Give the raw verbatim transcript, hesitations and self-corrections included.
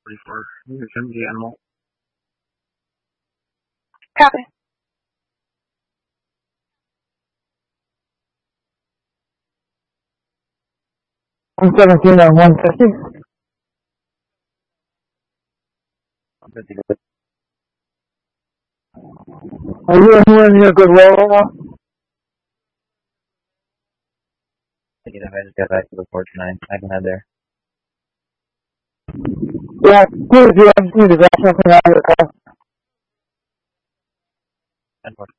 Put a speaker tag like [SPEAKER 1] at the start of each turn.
[SPEAKER 1] forty-four. He's a M G animal.
[SPEAKER 2] Copy.
[SPEAKER 3] one seventeen on one fifty.
[SPEAKER 1] one fifty.
[SPEAKER 3] Are you in your good roll right now?
[SPEAKER 1] Negative, I just got back to the four tonight. I can head there.
[SPEAKER 3] Yeah, please do. I just need to grab something out of your car.
[SPEAKER 1] ten four.